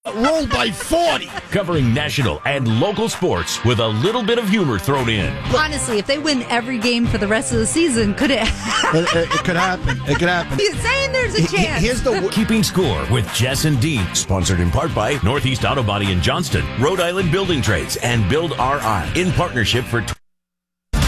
rolled by 40. Covering national and local sports with a little bit of humor thrown in. Honestly, if they win every game for the rest of the season, could it? It could happen. It could happen. He's saying there's a chance. Here's the Keeping Score with Jess and Dean. Sponsored in part by Northeast Auto Body in Johnston, Rhode Island Building Trades, and Build RI in partnership for